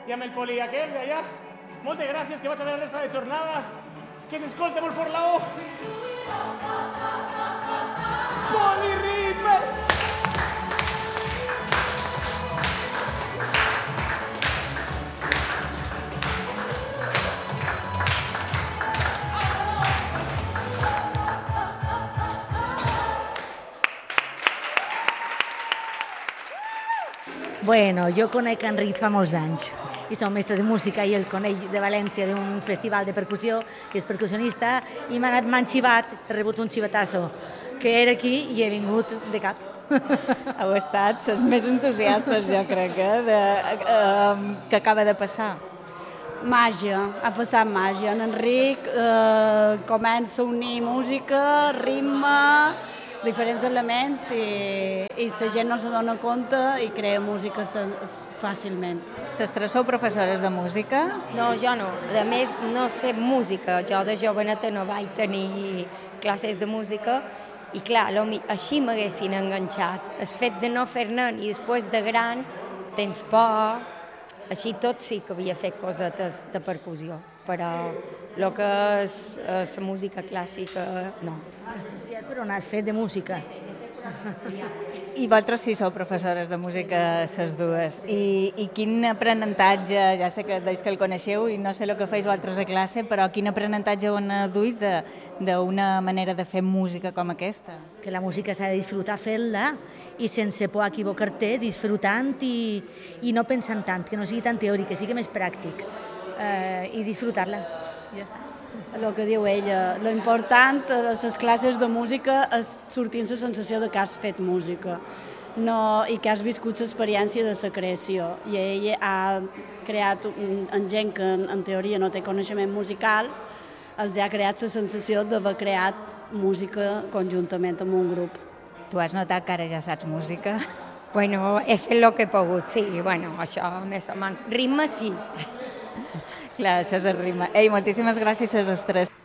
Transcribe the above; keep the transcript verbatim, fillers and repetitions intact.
i amb el poli aquell d'allà. Moltes gràcies, que vaig a veure la resta de jornada. Que s'escolta molt fort la O. Poliritme! Bueno, jo conec en Rit fa molts d'anys i som mestre de música i el conec de València d'un festival de percussió, que és percussionista, i m'han xivat, he rebut un xivatasso, que era aquí i he vingut de cap. Heu estat les més entusiastes, jo crec, eh, de, eh, que acaba de passar. Màgia, ha passat màgia. En Enric eh, comença a unir música, ritme, diferents elements i, i la gent no se dona compte i crea música fàcilment. S'estresseu professores de música? No, jo no. A més, no sé música. Jo de joveneta no vaig tenir classes de música i clar, així m'haguessin enganxat. El fet de no fer-ne i després de gran tens por. Així tot sí que havia fet cosetes de percussió, però el que és la música clàssica, no. Has estudiat però no has fet de música. I vosaltres sí sou professores de música, les dues. I, i quin aprenentatge, ja sé que deis que el coneixeu i no sé el que feis vosaltres a classe, però quin aprenentatge on duis d'una manera de fer música com aquesta? Que la música s'ha de disfrutar fent-la i sense por a equivocar-te, disfrutant i, i no pensant tant, que no sigui tan teòric, que sigui més pràctic eh, i disfrutar-la. Ja està. El que diu ella, l'important a les classes de música és sortir amb la sensació de que has fet música no, i que has viscut l'experiència de la creació. I ella ha creat, en gent que en teoria no té coneixements musicals, els ha creat la sensació d'haver creat música conjuntament amb un grup. Tu has notat que ara ja saps música? Bueno, he fet el que he pogut, sí, bueno, això més o menys. Ritme sí. Clar, això és el ritme. Ei, moltíssimes gràcies a les tres.